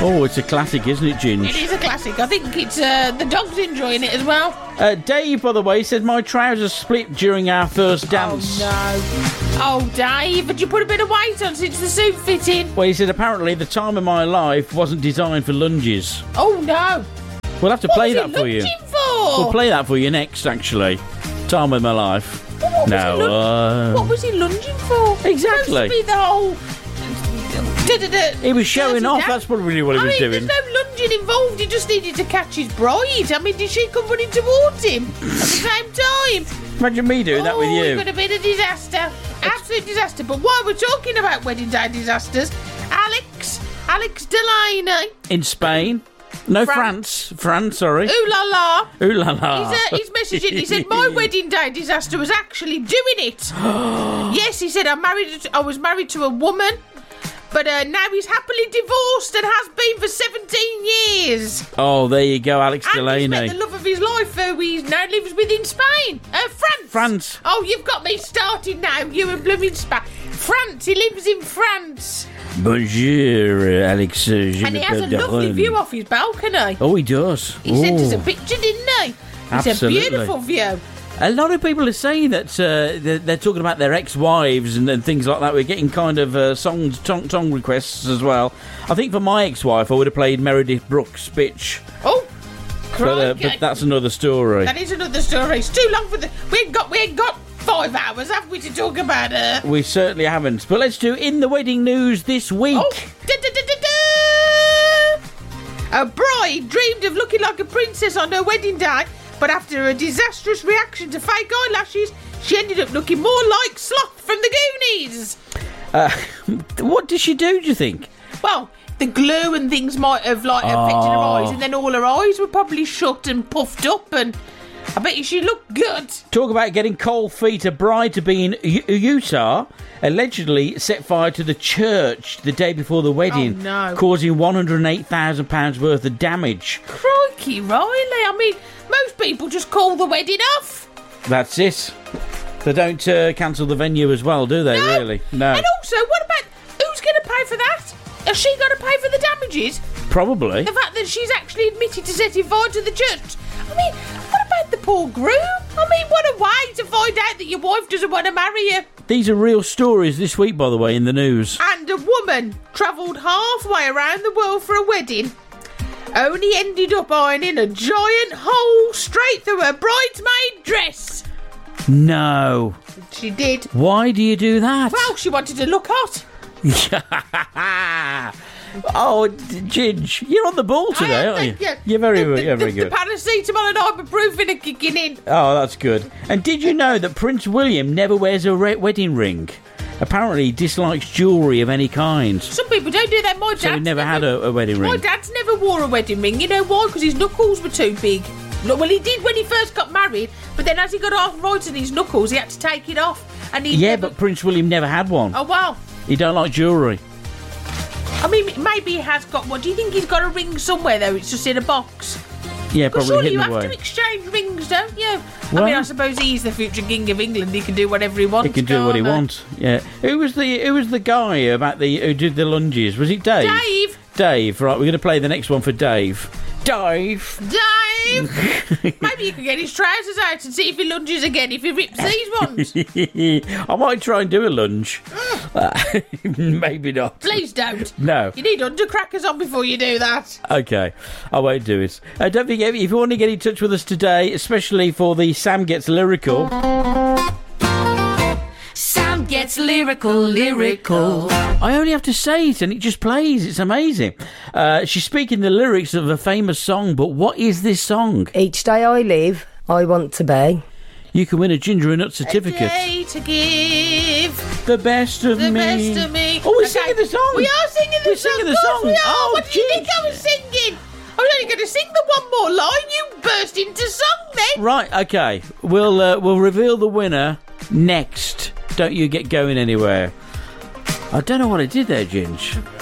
Oh, it's a classic, isn't it, Ginge? It is a classic. I think it's the dog's enjoying it as well. Dave, by the way, said my trousers split during our first dance. Oh, no. Oh, Dave, had you put a bit of weight on since the suit fitting? Well, he said apparently the time of my life wasn't designed for lunges. Oh, no. We'll have to play that for you. What was he lunging for? We'll play that for you next, actually. Time of my life. What was he lunging for? Exactly. Supposed to be the whole... He was showing off, that's probably what he was doing. There's no lunging involved, he just needed to catch his bride. I mean, did she come running towards him at the same time? Imagine me doing that with you. It could have been a disaster. Absolute disaster. But while we're talking about wedding day disasters, Alex Delaney. In Spain? No, France, sorry. Ooh la la. Ooh la la. He's messaging, he said, my wedding day disaster was actually doing it. Yes, he said, I was married to a woman, but now he's happily divorced and has been for 17 years. Oh, there you go, Alex Delaney. And he's met the love of his life, who he now lives with in Spain. France. Oh, you've got me started now, you and blooming Spain. France, he lives in France. Bonjour, Alex. And he has a lovely view off his balcony. Oh, he does. He sent us a picture, didn't he? It's Absolutely. a beautiful view. A lot of people are saying that they're talking about their ex-wives and things like that. We're getting kind of song requests as well. I think for my ex-wife, I would have played Meredith Brooks' Bitch. Oh, but that's another story. That is another story. It's too long for the... We ain't got 5 hours, have we, to talk about her? We certainly haven't. But let's do In the Wedding News this week. Oh. A bride dreamed of looking like a princess on her wedding day, but after a disastrous reaction to fake eyelashes, she ended up looking more like Sloth from the Goonies. What did she do you think? Well, the glue and things might have affected her eyes, and then all her eyes were probably shut and puffed up, and I bet you she looked good. Talk about getting cold feet. A bride to be in Utah allegedly set fire to the church the day before the wedding, causing £108,000 worth of damage. Crikey, Riley. I mean, most people just call the wedding off. That's it. They don't cancel the venue as well, do they, really? No. And also, what about... Who's going to pay for that? Has she got to pay for the damages? Probably. The fact that she's actually admitted to setting fire to the church. I mean, what about the poor groom? I mean, what a way to find out that your wife doesn't want to marry you. These are real stories this week, by the way, in the news. And a woman travelled halfway around the world for a wedding, only ended up ironing a giant hole straight through her bridesmaid dress. No. She did. Why do you do that? Well, she wanted to look hot. Oh, Ginge, you're on the ball today, aren't you? You're very good. The paracetamol and ibuprofen are kicking in. Oh, that's good. And did you know that Prince William never wears a wedding ring? Apparently he dislikes jewellery of any kind. Some people don't do that. My dad he never had a wedding ring. My dad's never wore a wedding ring. You know why? Because his knuckles were too big. Well, he did when he first got married, but then as he got arthritis in his knuckles, he had to take it off. And but Prince William never had one. Oh, well. He don't like jewellery. I mean, maybe he has got one. Do you think he's got a ring somewhere, though? It's just in a box? Yeah, probably surely hidden you away. have to exchange rings, don't you? Well, I mean, I suppose he's the future king of England. He can do whatever he wants. He can do what he wants. Yeah. Who was the guy who did the lunges? Was it Dave? Dave. Right, we're going to play the next one for Dave. Dave! Maybe you can get his trousers out and see if he lunges again, if he rips these ones. I might try and do a lunge. Maybe not. Please don't. No. You need undercrackers on before you do that. Okay, I won't do it. Don't forget, if you want to get in touch with us today, especially for the Sam Gets Lyrical... Sam gets lyrical. I only have to say it and it just plays. It's amazing. She's speaking the lyrics of a famous song, but what is this song? Each day I live, I want to be. You can win a Ginger and Nut certificate. A day to give the best of me. The best of me. Oh, we're singing the song. We are singing the song. Singing the song. We are. Oh, what did you think I was singing? I was only going to sing the one more line. You burst into song then. Right, okay. We'll reveal the winner next. Don't you get going anywhere. I don't know what I did there, Ginge.